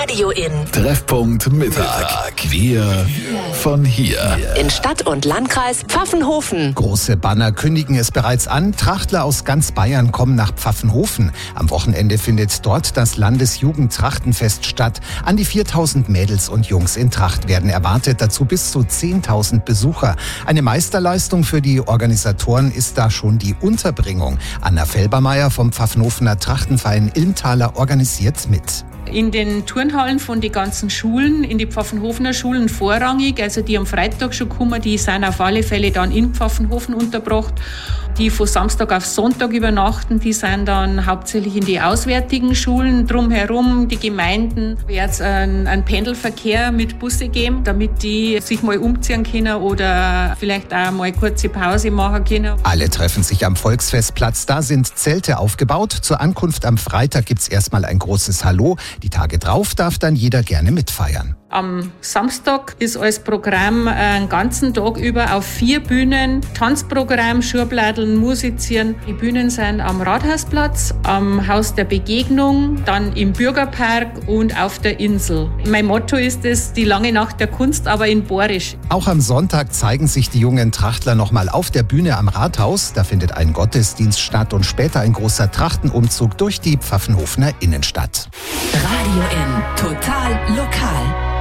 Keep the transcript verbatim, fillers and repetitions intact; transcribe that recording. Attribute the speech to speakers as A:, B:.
A: Radio in
B: Treffpunkt Mittag. Wir von hier.
A: in Stadt und Landkreis Pfaffenhofen.
C: Große Banner kündigen es bereits an. Trachtler aus ganz Bayern kommen nach Pfaffenhofen. Am Wochenende findet dort das Landesjugendtrachtenfest statt. An die viertausend Mädels und Jungs in Tracht werden erwartet, dazu bis zu zehntausend Besucher. Eine Meisterleistung für die Organisatoren ist da schon die Unterbringung. Anna Felbermeier vom Pfaffenhofener Trachtenverein Ilmtaler organisiert mit.
D: In den Turnhallen von den ganzen Schulen, in die Pfaffenhofener Schulen vorrangig, also die am Freitag schon kommen, die sind auf alle Fälle dann in Pfaffenhofen untergebracht. Die von Samstag auf Sonntag übernachten, die sind dann hauptsächlich in die auswärtigen Schulen drumherum. Die Gemeinden wird es einen, einen Pendelverkehr mit Busse geben, damit die sich mal umziehen können oder vielleicht auch mal kurze Pause machen können.
C: Alle treffen sich am Volksfestplatz. Da sind Zelte aufgebaut. Zur Ankunft am Freitag gibt's erstmal ein großes Hallo. Die Tage drauf darf dann jeder gerne mitfeiern.
D: Am Samstag ist als Programm einen ganzen Tag über auf vier Bühnen Tanzprogramm, Schurbladeln, Musizieren. Die Bühnen sind am Rathausplatz, am Haus der Begegnung, dann im Bürgerpark und auf der Insel. Mein Motto ist es, die lange Nacht der Kunst, aber in Borisch.
C: Auch am Sonntag zeigen sich die jungen Trachtler nochmal auf der Bühne am Rathaus. Da findet ein Gottesdienst statt und später ein großer Trachtenumzug durch die Pfaffenhofener Innenstadt.
A: Radio in total lokal.